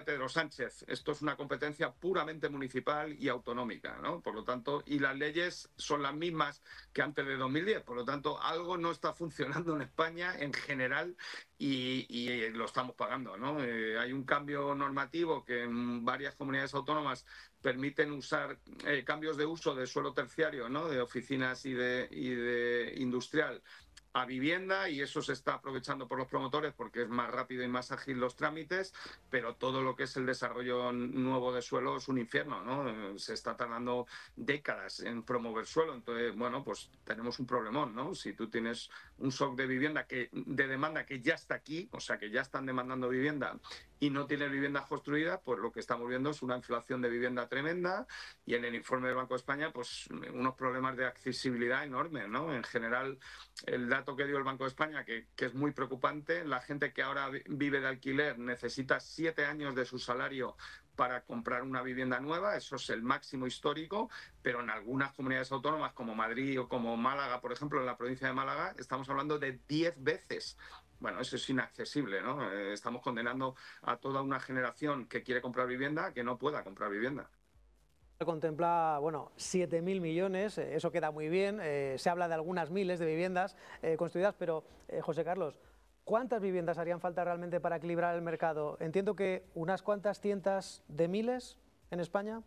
Pedro Sánchez. Esto es una competencia puramente municipal y autonómica, ¿no? Por lo tanto, y las leyes son las mismas que antes de 2010. Por lo tanto, algo no está funcionando en España en general y lo estamos pagando, ¿no? Hay un cambio normativo que en varias comunidades autónomas permiten usar cambios de uso de suelo terciario, ¿no? De oficinas y de industrial a vivienda, y eso se está aprovechando por los promotores porque es más rápido y más ágil los trámites, pero todo lo que es el desarrollo nuevo de suelo es un infierno, ¿no? Se está tardando décadas en promover suelo. Entonces, bueno, pues tenemos un problemón, ¿no? Si tú tienes un stock de vivienda de demanda que ya está aquí, o sea, que ya están demandando vivienda y no tienes viviendas construidas, pues lo que estamos viendo es una inflación de vivienda tremenda, y en el informe del Banco de España, pues unos problemas de accesibilidad enormes, ¿no? En general, el dato que dio el Banco de España, que es muy preocupante, la gente que ahora vive de alquiler necesita 7 años de su salario para comprar una vivienda nueva. Eso es el máximo histórico, pero en algunas comunidades autónomas como Madrid o como Málaga, por ejemplo, en la provincia de Málaga, estamos hablando de 10 veces. Bueno, eso es inaccesible, ¿no? Estamos condenando a toda una generación que quiere comprar vivienda a que no pueda comprar vivienda. Contempla, bueno, 7.000 millones, eso queda muy bien, se habla de algunas miles de viviendas construidas, pero José Carlos, ¿cuántas viviendas harían falta realmente para equilibrar el mercado? Entiendo que unas cuantas cientos de miles en España.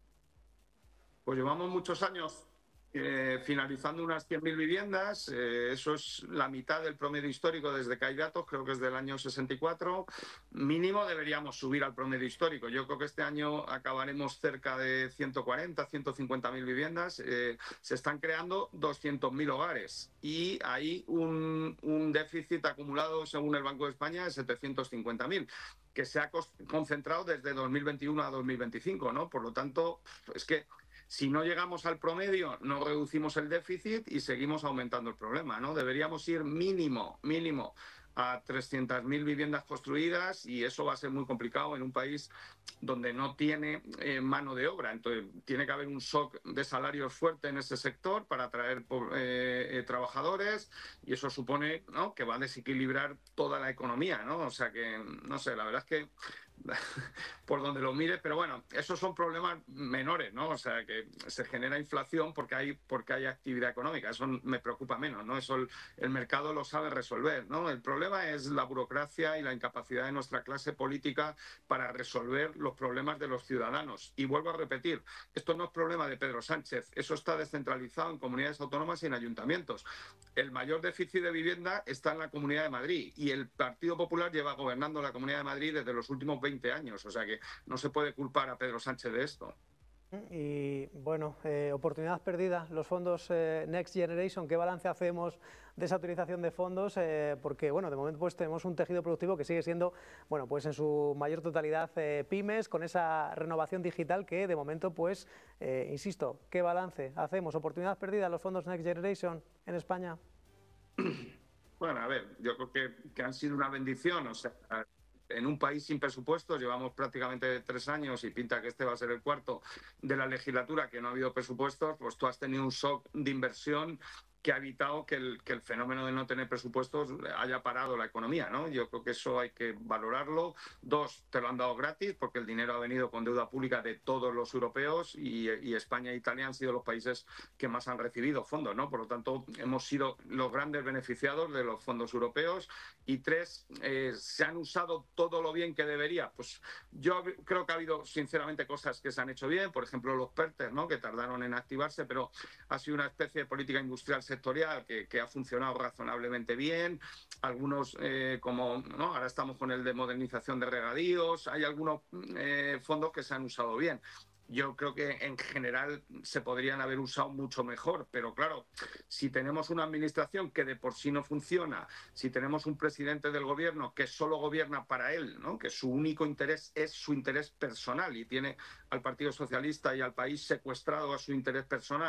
Pues llevamos muchos años finalizando unas 100.000 viviendas. Eso es la mitad del promedio histórico desde que hay datos, creo que es del año 64. Mínimo deberíamos subir al promedio histórico. Yo creo que este año acabaremos cerca de 140, 150.000 viviendas. Se están creando 200.000 hogares y hay un déficit acumulado, según el Banco de España, de 750.000, que se ha concentrado desde 2021 a 2025, ¿no? Por lo tanto, es que si no llegamos al promedio, no reducimos el déficit y seguimos aumentando el problema, ¿no? Deberíamos ir mínimo a 300.000 viviendas construidas, y eso va a ser muy complicado en un país donde no tiene mano de obra. Entonces, tiene que haber un shock de salarios fuerte en ese sector para atraer trabajadores, y eso supone, ¿no?, que va a desequilibrar toda la economía, ¿no? O sea que, no sé, la verdad es que por donde lo mires, pero bueno, esos son problemas menores, ¿no? O sea, que se genera inflación porque hay actividad económica. Eso me preocupa menos, ¿no? Eso el mercado lo sabe resolver, ¿no? El problema es la burocracia y la incapacidad de nuestra clase política para resolver los problemas de los ciudadanos. Y vuelvo a repetir, esto no es problema de Pedro Sánchez, eso está descentralizado en comunidades autónomas y en ayuntamientos. El mayor déficit de vivienda está en la Comunidad de Madrid, y el Partido Popular lleva gobernando la Comunidad de Madrid desde los últimos 20 años, o sea que no se puede culpar a Pedro Sánchez de esto. Y bueno, oportunidad perdida, los fondos Next Generation, ¿qué balance hacemos de esa utilización de fondos? Porque bueno, de momento pues tenemos un tejido productivo que sigue siendo, bueno, pues en su mayor totalidad pymes, con esa renovación digital que de momento pues, insisto, ¿qué balance hacemos? ¿Oportunidad perdida los fondos Next Generation en España? Bueno, a ver, yo creo que han sido una bendición, o sea, en un país sin presupuestos, llevamos prácticamente 3 años y pinta que este va a ser el cuarto de la legislatura que no ha habido presupuestos, pues tú has tenido un shock de inversión que ha evitado que el fenómeno de no tener presupuestos haya parado la economía, ¿no? Yo creo que eso hay que valorarlo. 2, te lo han dado gratis porque el dinero ha venido con deuda pública de todos los europeos, y España e Italia han sido los países que más han recibido fondos, ¿no? Por lo tanto, hemos sido los grandes beneficiados de los fondos europeos. Y 3, ¿se han usado todo lo bien que debería? Pues yo creo que ha habido, sinceramente, cosas que se han hecho bien, por ejemplo, los PERTE, ¿no?, que tardaron en activarse, pero ha sido una especie de política industrial sectorial que ha funcionado razonablemente bien. Algunos, como, ¿no?, ahora estamos con el de modernización de regadíos, hay algunos fondos que se han usado bien. Yo creo que en general se podrían haber usado mucho mejor, pero claro, si tenemos una administración que de por sí no funciona, si tenemos un presidente del gobierno que solo gobierna para él, ¿no?, que su único interés es su interés personal y tiene al Partido Socialista y al país secuestrado a su interés personal,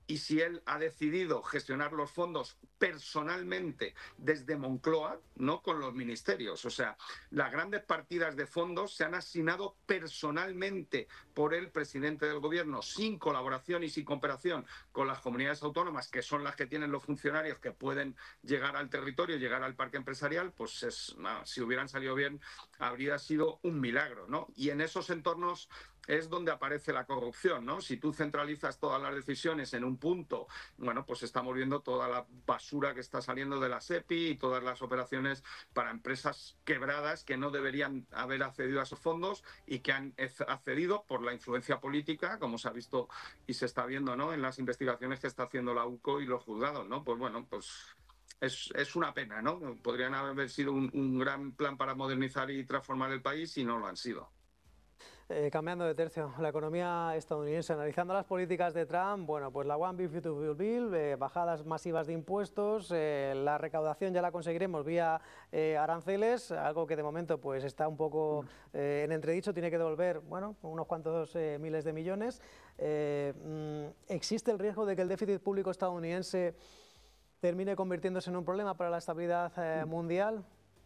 y si él ha decidido gestionar los fondos personalmente desde Moncloa, no con los ministerios. O sea, las grandes partidas de fondos se han asignado personalmente por el presidente del gobierno, sin colaboración y sin cooperación con las comunidades autónomas, que son las que tienen los funcionarios que pueden llegar al territorio, llegar al parque empresarial. Pues si hubieran salido bien, habría sido un milagro, ¿no? Y en esos entornos es donde aparece la corrupción, ¿no? Si tú centralizas todas las decisiones en un punto, bueno, pues estamos viendo toda la basura que está saliendo de la SEPI y todas las operaciones para empresas quebradas que no deberían haber accedido a esos fondos y que han accedido por la influencia política, como se ha visto y se está viendo, ¿no?, en las investigaciones que está haciendo la UCO y los juzgados, ¿no? Pues bueno, pues es una pena, ¿no? Podrían haber sido un gran plan para modernizar y transformar el país y no lo han sido. Cambiando de tercio, la economía estadounidense, analizando las políticas de Trump, bueno, pues la One Beautiful Bill, bajadas masivas de impuestos, la recaudación ya la conseguiremos vía aranceles, algo que de momento pues está un poco en entredicho, tiene que devolver, bueno, unos cuantos miles de millones. ¿Existe el riesgo de que el déficit público estadounidense termine convirtiéndose en un problema para la estabilidad mundial?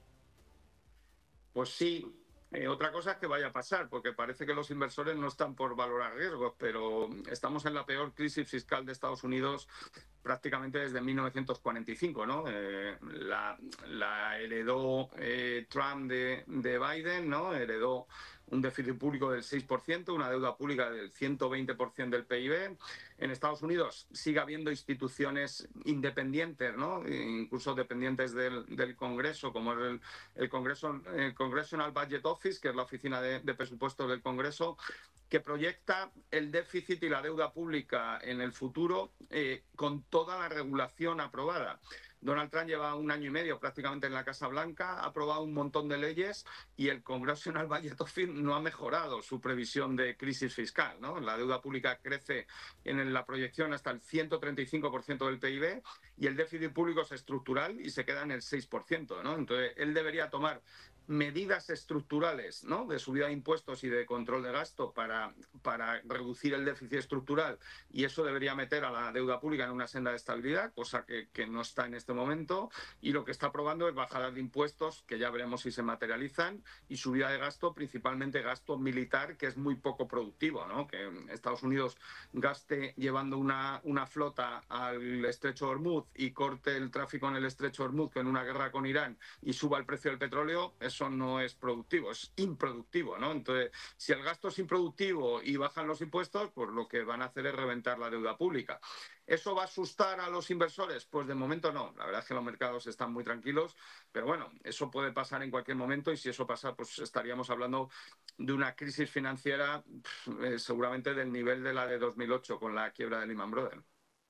Pues sí. Otra cosa es que vaya a pasar, porque parece que los inversores no están por valorar riesgos, pero estamos en la peor crisis fiscal de Estados Unidos prácticamente desde 1945, ¿no? La heredó Trump de Biden, ¿no? Heredó un déficit público del 6%, una deuda pública del 120% del PIB. En Estados Unidos sigue habiendo instituciones independientes, ¿no?, incluso dependientes del Congreso, como es el Congressional Budget Office, que es la oficina de presupuestos del Congreso, que proyecta el déficit y la deuda pública en el futuro con toda la regulación aprobada. Donald Trump lleva 1 año y medio prácticamente en la Casa Blanca, ha aprobado un montón de leyes y el Congressional Budget Office no ha mejorado su previsión de crisis fiscal, ¿no? La deuda pública crece en la proyección hasta el 135% del PIB y el déficit público es estructural y se queda en el 6%, ¿no? Entonces, él debería tomar medidas estructurales, ¿no?, de subida de impuestos y de control de gasto para reducir el déficit estructural, y eso debería meter a la deuda pública en una senda de estabilidad, cosa que no está en este momento, y lo que está aprobando es bajadas de impuestos, que ya veremos si se materializan, y subida de gasto, principalmente gasto militar, que es muy poco productivo, ¿no? Que Estados Unidos gaste llevando una flota al estrecho de Hormuz y corte el tráfico en el estrecho de Hormuz en una guerra con Irán y suba el precio del petróleo, eso no es productivo, es improductivo, ¿no? Entonces, si el gasto es improductivo y bajan los impuestos, pues lo que van a hacer es reventar la deuda pública. ¿Eso va a asustar a los inversores? Pues de momento no. La verdad es que los mercados están muy tranquilos, pero bueno, eso puede pasar en cualquier momento, y si eso pasa, pues estaríamos hablando de una crisis financiera seguramente del nivel de la de 2008 con la quiebra de Lehman Brothers.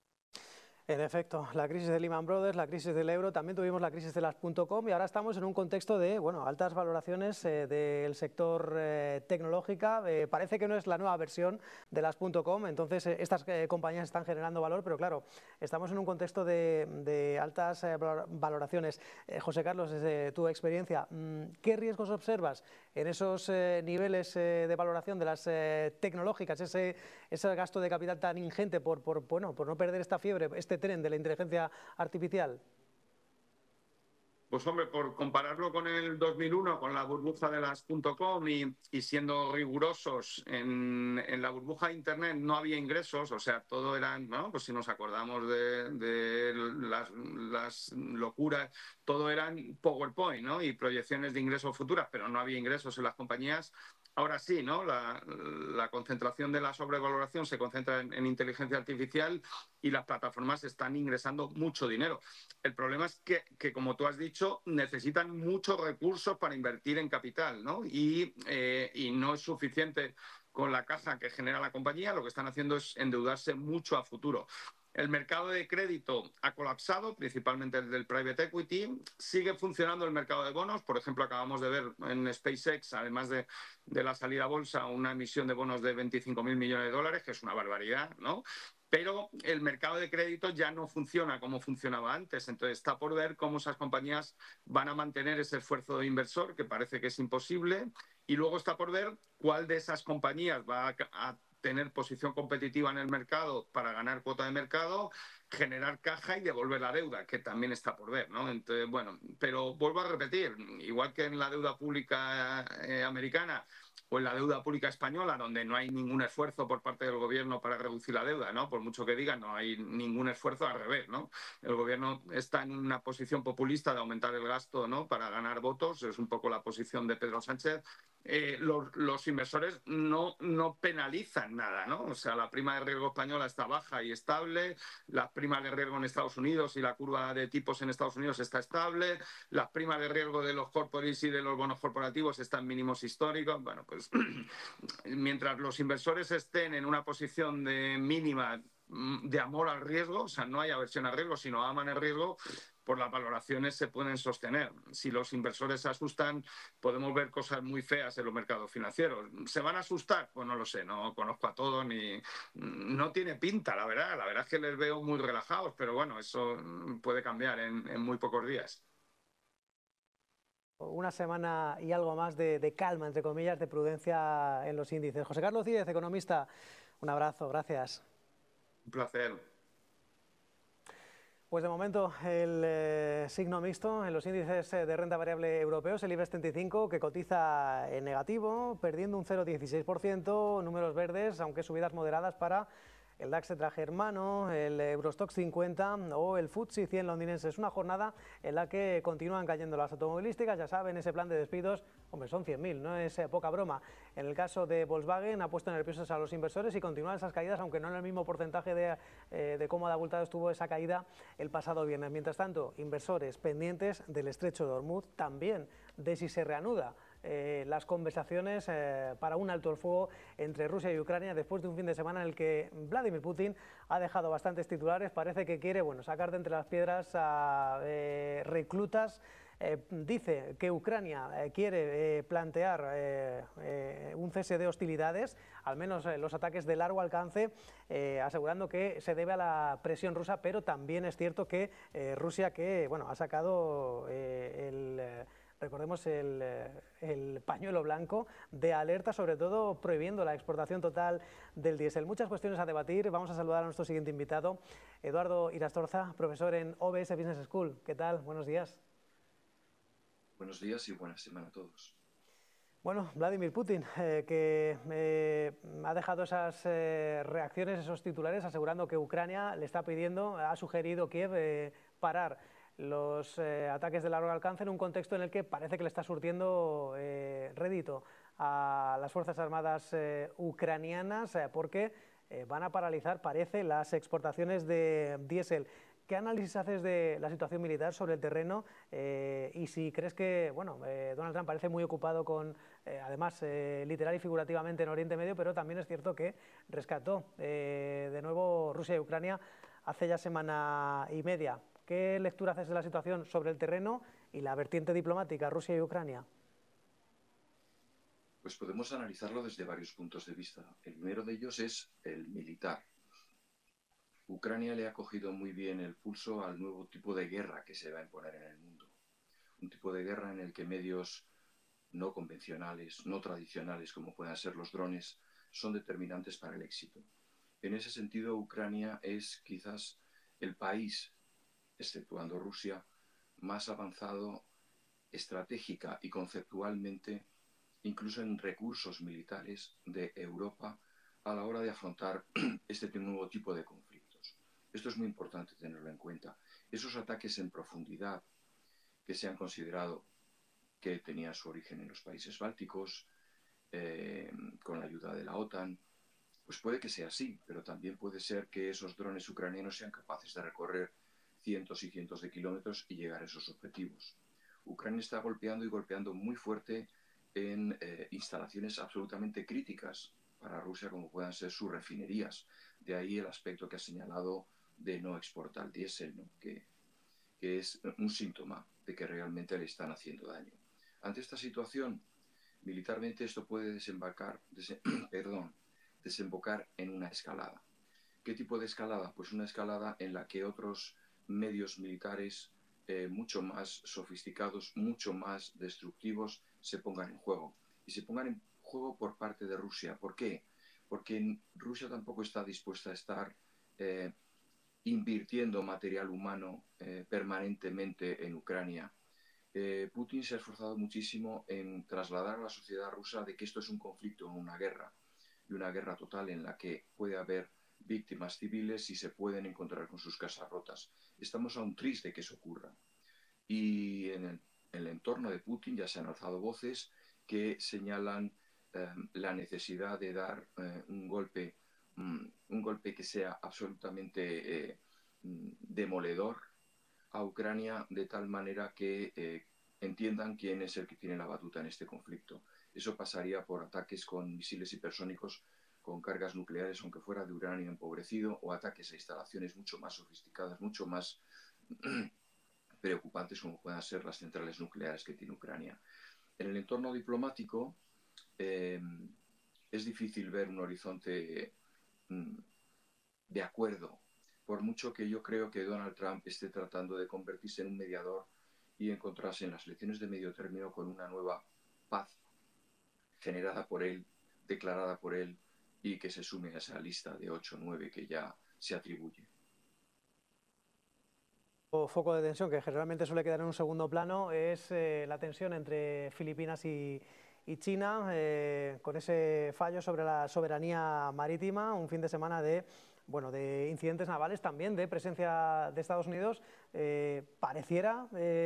En efecto, la crisis de Lehman Brothers, la crisis del euro, también tuvimos la crisis de las .com y ahora estamos en un contexto de altas valoraciones del sector tecnológica. Parece que no es la nueva versión de las .com, entonces estas compañías están generando valor, pero claro, estamos en un contexto de altas valoraciones. José Carlos, desde tu experiencia, ¿qué riesgos observas en esos niveles de valoración de las tecnológicas, ese gasto de capital tan ingente por no perder esta fiebre, este tren de la inteligencia artificial? Pues hombre, por compararlo con el 2001, con la burbuja de las .com y siendo rigurosos, en la burbuja de Internet no había ingresos, o sea, todo eran, ¿no?, pues si nos acordamos de las locuras, todo eran PowerPoint, ¿no?, y proyecciones de ingresos futuras, pero no había ingresos en las compañías. Ahora sí, ¿no?, la concentración de la sobrevaloración se concentra en inteligencia artificial y las plataformas están ingresando mucho dinero. El problema es que, como tú has dicho, necesitan muchos recursos para invertir en capital, ¿no? Y no es suficiente con la caja que genera la compañía, lo que están haciendo es endeudarse mucho a futuro. El mercado de crédito ha colapsado, principalmente el del private equity. Sigue funcionando el mercado de bonos. Por ejemplo, acabamos de ver en SpaceX, además de la salida a bolsa, una emisión de bonos de 25.000 millones de dólares, que es una barbaridad, ¿no? Pero el mercado de crédito ya no funciona como funcionaba antes. Entonces está por ver cómo esas compañías van a mantener ese esfuerzo de inversor, que parece que es imposible. Y luego está por ver cuál de esas compañías va a tener posición competitiva en el mercado para ganar cuota de mercado, generar caja y devolver la deuda, que también está por ver, ¿no? Entonces, bueno, pero vuelvo a repetir, igual que en la deuda pública americana o en la deuda pública española, donde no hay ningún esfuerzo por parte del gobierno para reducir la deuda, ¿no? Por mucho que digan, no hay ningún esfuerzo, al revés, ¿no? El gobierno está en una posición populista de aumentar el gasto, ¿no? Para ganar votos, es un poco la posición de Pedro Sánchez. Los inversores no penalizan nada, ¿no? O sea, la prima de riesgo española está baja y estable, las primas de riesgo en Estados Unidos y la curva de tipos en Estados Unidos está estable, las primas de riesgo de los corporates y de los bonos corporativos están en mínimos históricos. Bueno, pues mientras los inversores estén en una posición de mínima de amor al riesgo, o sea, no hay aversión al riesgo, sino aman el riesgo, pues las valoraciones se pueden sostener. Si los inversores se asustan, podemos ver cosas muy feas en los mercados financieros. ¿Se van a asustar? Pues no lo sé, no conozco a todos, ni no tiene pinta, la verdad. La verdad es que les veo muy relajados, pero bueno, eso puede cambiar en muy pocos días. Una semana y algo más de calma, entre comillas, de prudencia en los índices. José Carlos Díez, economista, un abrazo, gracias. Un placer. Pues de momento el signo mixto en los índices de renta variable europeos, el IBEX 35, que cotiza en negativo, perdiendo un 0,16%, números verdes, aunque subidas moderadas para el DAX germano, el Eurostoxx 50 o el FTSE 100 londinense. Es una jornada en la que continúan cayendo las automovilísticas, ya saben, ese plan de despidos, hombre, son 100.000, no es poca broma. En el caso de Volkswagen ha puesto nerviosos a los inversores y continúan esas caídas, aunque no en el mismo porcentaje de cómo de abultado estuvo esa caída el pasado viernes. Mientras tanto, inversores pendientes del estrecho de Hormuz, también de si se reanuda las conversaciones para un alto el fuego entre Rusia y Ucrania después de un fin de semana en el que Vladimir Putin ha dejado bastantes titulares. Parece que quiere, bueno, sacar de entre las piedras a reclutas. Dice que Ucrania quiere plantear un cese de hostilidades, al menos los ataques de largo alcance, asegurando que se debe a la presión rusa, pero también es cierto que Rusia, que bueno, ha sacado recordemos el pañuelo blanco de alerta, sobre todo prohibiendo la exportación total del diésel. Muchas cuestiones a debatir. Vamos a saludar a nuestro siguiente invitado, Eduardo Irastorza, profesor en OBS Business School. ¿Qué tal? Buenos días. Buenos días y buena semana a todos. Bueno, Vladimir Putin, que ha dejado esas reacciones, esos titulares, asegurando que Ucrania le está pidiendo, ha sugerido Kiev parar los ataques de largo alcance en un contexto en el que parece que le está surtiendo rédito a las Fuerzas Armadas ucranianas porque van a paralizar, parece, las exportaciones de diésel. ¿Qué análisis haces de la situación militar sobre el terreno y si crees que, bueno, Donald Trump parece muy ocupado con, además, literal y figurativamente en Oriente Medio, pero también es cierto que rescató de nuevo Rusia y Ucrania hace ya semana y media? ¿Qué lectura haces de la situación sobre el terreno y la vertiente diplomática Rusia y Ucrania? Pues podemos analizarlo desde varios puntos de vista. El primero de ellos es el militar. Ucrania le ha cogido muy bien el pulso al nuevo tipo de guerra que se va a imponer en el mundo. Un tipo de guerra en el que medios no convencionales, no tradicionales, como puedan ser los drones, son determinantes para el éxito. En ese sentido, Ucrania es quizás el país, exceptuando Rusia, más avanzado estratégica y conceptualmente, incluso en recursos militares de Europa, a la hora de afrontar este nuevo tipo de conflictos. Esto es muy importante tenerlo en cuenta. Esos ataques en profundidad que se han considerado que tenían su origen en los países bálticos, con la ayuda de la OTAN, pues puede que sea así, pero también puede ser que esos drones ucranianos sean capaces de recorrer cientos y cientos de kilómetros y llegar a esos objetivos. Ucrania está golpeando y golpeando muy fuerte en instalaciones absolutamente críticas para Rusia, como puedan ser sus refinerías. De ahí el aspecto que ha señalado de no exportar diésel, ¿no? que es un síntoma de que realmente le están haciendo daño. Ante esta situación, militarmente esto puede desembocar en una escalada. ¿Qué tipo de escalada? Pues una escalada en la que otros medios militares mucho más sofisticados, mucho más destructivos, se pongan en juego. Y se pongan en juego por parte de Rusia. ¿Por qué? porque Rusia tampoco está dispuesta a estar invirtiendo material humano permanentemente en Ucrania. Putin se ha esforzado muchísimo en trasladar a la sociedad rusa de que esto es un conflicto, una guerra, y una guerra total en la que puede haber víctimas civiles y se pueden encontrar con sus casas rotas. Estamos a un tris de que eso ocurra. Y en el entorno de Putin ya se han alzado voces que señalan la necesidad de dar un golpe que sea absolutamente demoledor a Ucrania, de tal manera que entiendan quién es el que tiene la batuta en este conflicto. Eso pasaría por ataques con misiles hipersónicos con cargas nucleares, aunque fuera de uranio empobrecido, o ataques a instalaciones mucho más sofisticadas, mucho más preocupantes, como puedan ser las centrales nucleares que tiene Ucrania. En el entorno diplomático es difícil ver un horizonte de acuerdo, por mucho que yo creo que Donald Trump esté tratando de convertirse en un mediador y encontrarse en las elecciones de medio término con una nueva paz generada por él, declarada por él, y que se sume a esa lista de 8 o 9 que ya se atribuye. Foco de tensión que generalmente suele quedar en un segundo plano es la tensión entre Filipinas y China, con ese fallo sobre la soberanía marítima, un fin de semana de incidentes navales, también de presencia de Estados Unidos. Pareciera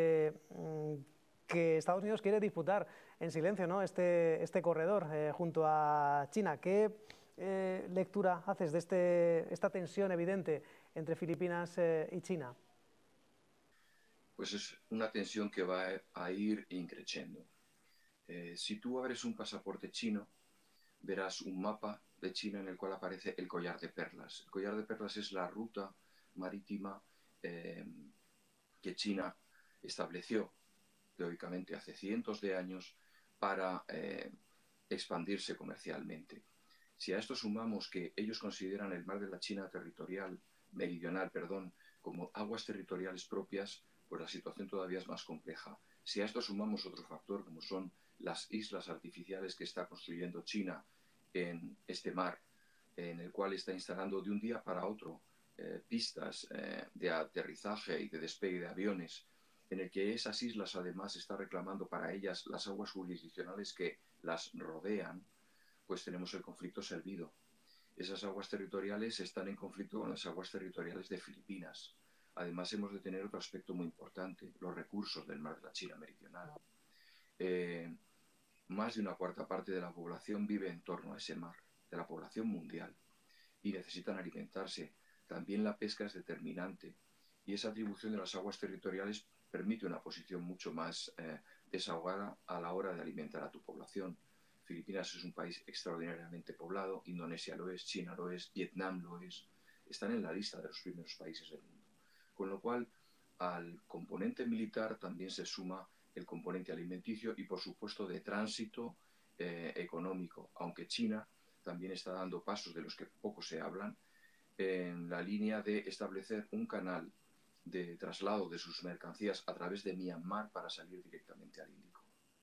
que Estados Unidos quiere disputar en silencio, ¿no?, este corredor junto a China. ¿Qué lectura haces de esta tensión evidente entre Filipinas y China? Pues es una tensión que va a ir increciendo. Si tú abres un pasaporte chino, verás un mapa de China en el cual aparece el collar de perlas. El collar de perlas es la ruta marítima que China estableció, teóricamente, hace cientos de años para expandirse comercialmente. Si a esto sumamos que ellos consideran el mar de la China meridional, como aguas territoriales propias, pues la situación todavía es más compleja. Si a esto sumamos otro factor, como son las islas artificiales que está construyendo China en este mar, en el cual está instalando de un día para otro pistas de aterrizaje y de despegue de aviones, en el que esas islas además está reclamando para ellas las aguas jurisdiccionales que las rodean, pues tenemos el conflicto servido. Esas aguas territoriales están en conflicto con las aguas territoriales de Filipinas. Además, hemos de tener otro aspecto muy importante, los recursos del mar de la China Meridional. Más de una cuarta parte de la población vive en torno a ese mar, de la población mundial, y necesitan alimentarse. También la pesca es determinante, y esa atribución de las aguas territoriales permite una posición mucho más desahogada a la hora de alimentar a tu población. Filipinas es un país extraordinariamente poblado, Indonesia lo es, China lo es, Vietnam lo es, están en la lista de los primeros países del mundo. Con lo cual, al componente militar también se suma el componente alimenticio y, por supuesto, de tránsito económico, aunque China también está dando pasos de los que poco se hablan en la línea de establecer un canal de traslado de sus mercancías a través de Myanmar para salir directamente al Índico.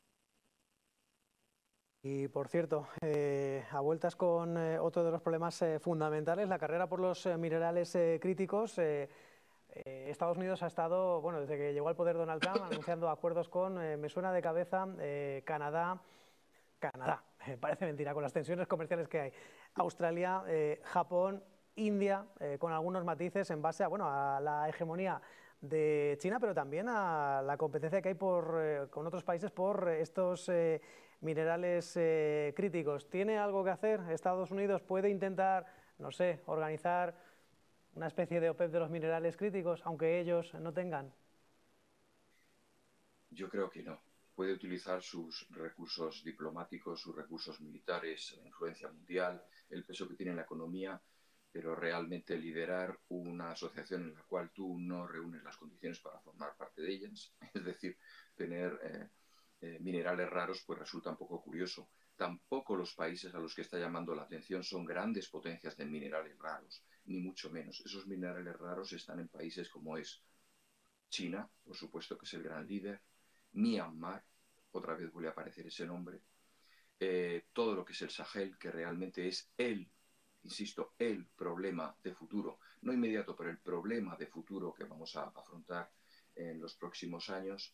Y por cierto, a vueltas con otro de los problemas fundamentales, la carrera por los minerales críticos. Estados Unidos ha estado, desde que llegó al poder Donald Trump, anunciando acuerdos con, me suena de cabeza, Canadá, parece mentira, con las tensiones comerciales que hay, Australia, Japón, India, con algunos matices en base a la hegemonía de China, pero también a la competencia que hay con otros países por estos minerales críticos. ¿Tiene algo que hacer? ¿Estados Unidos puede intentar, no sé, organizar una especie de OPEP de los minerales críticos, aunque ellos no tengan? Yo creo que no. Puede utilizar sus recursos diplomáticos, sus recursos militares, la influencia mundial, el peso que tiene en la economía, pero realmente liderar una asociación en la cual tú no reúnes las condiciones para formar parte de ellas, es decir, tener minerales raros, pues resulta un poco curioso. Tampoco los países a los que está llamando la atención son grandes potencias de minerales raros, ni mucho menos. Esos minerales raros están en países como es China, por supuesto que es el gran líder, Myanmar, otra vez vuelve a aparecer ese nombre, todo lo que es el Sahel, que realmente es insisto, el problema de futuro, no inmediato, pero el problema de futuro que vamos a afrontar en los próximos años.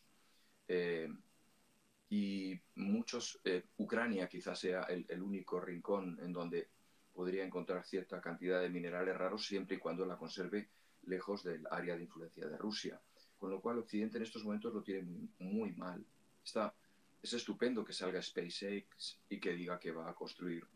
Y Ucrania quizás sea el único rincón en donde podría encontrar cierta cantidad de minerales raros siempre y cuando la conserve lejos del área de influencia de Rusia. Con lo cual Occidente en estos momentos lo tiene muy, muy mal. Es estupendo que salga SpaceX y que diga que va a construir